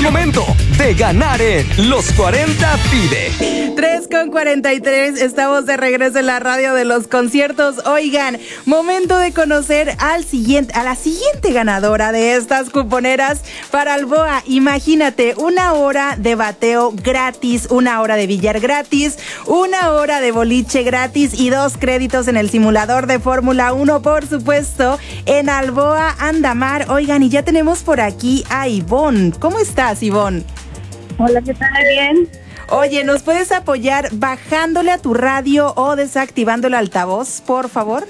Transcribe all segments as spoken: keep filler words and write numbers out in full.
momento de ganar en Los cuarenta Pide. tres con cuarenta y tres, estamos de regreso en la radio de los conciertos. Oigan, momento de conocer al siguiente, a la siguiente ganadora de estas cuponeras para Alboa. Imagínate, una hora de bateo gratis, una hora de billar gratis, una hora de boliche gratis y dos créditos en el simulador de Fórmula uno, por supuesto, en Alboa Andamar. Oigan, y ya tenemos por aquí a Ivonne. ¿Cómo estás, Ivonne? Hola, ¿qué tal? Bien. Oye, ¿nos puedes apoyar bajándole a tu radio o desactivando el altavoz, por favor?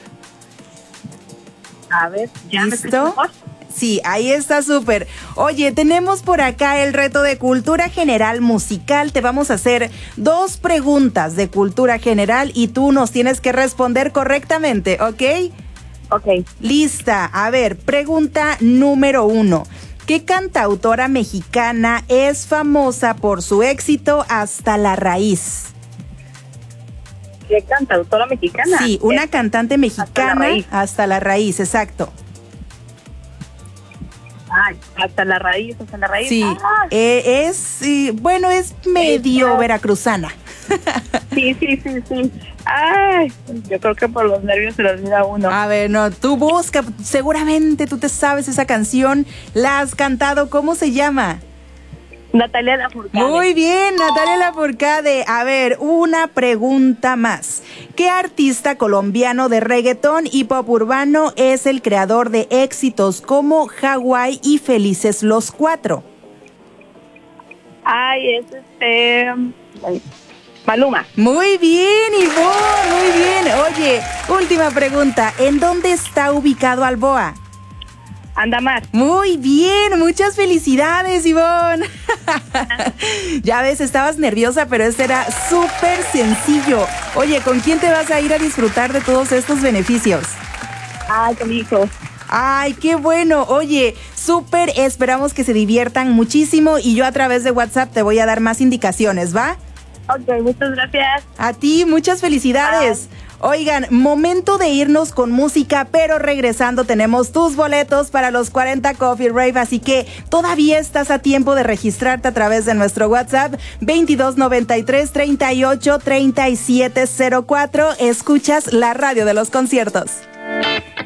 A ver, ¿ya me ¿listo? escuchas mejor? Sí, ahí está súper. Oye, tenemos por acá el reto de cultura general musical. Te vamos a hacer dos preguntas de cultura general y tú nos tienes que responder correctamente, ¿ok? Ok. Lista. A ver, pregunta número uno. ¿Qué cantautora mexicana es famosa por su éxito Hasta la Raíz? ¿Qué cantautora mexicana? Sí, una Es cantante mexicana Hasta la Raíz. Hasta la Raíz, exacto. Ay, hasta la raíz, hasta la raíz. Sí, Ah, eh, es, sí, bueno, es medio Es- veracruzana. sí, sí, sí, sí. Ay, yo creo que por los nervios se lo olvida a uno. A ver, no, tú busca, seguramente tú te sabes esa canción, la has cantado, ¿cómo se llama? Natalia Lafourcade. Muy bien, Natalia Lafourcade. A ver, una pregunta más. ¿Qué artista colombiano de reggaetón y pop urbano es el creador de éxitos como Hawái y Felices los Cuatro? Ay, es este... ay, Maluma. Muy bien, Ivonne, muy bien. Oye, última pregunta. ¿En dónde está ubicado Alboa? Andamar. Muy bien, muchas felicidades, Ivonne. Ya ves, estabas nerviosa, pero este era súper sencillo. Oye, ¿con quién te vas a ir a disfrutar de todos estos beneficios? Ay, con mi hijo. Ay, qué bueno. Oye, súper, esperamos que se diviertan muchísimo y yo a través de WhatsApp te voy a dar más indicaciones, ¿va? Ok, muchas gracias. A ti, muchas felicidades. Oigan, momento de irnos con música, pero regresando tenemos tus boletos para los cuarenta Coffee Rave, así que todavía estás a tiempo de registrarte a través de nuestro WhatsApp veintidós noventa y tres, treinta y ocho, treinta y siete cero cuatro. Escuchas la radio de los conciertos.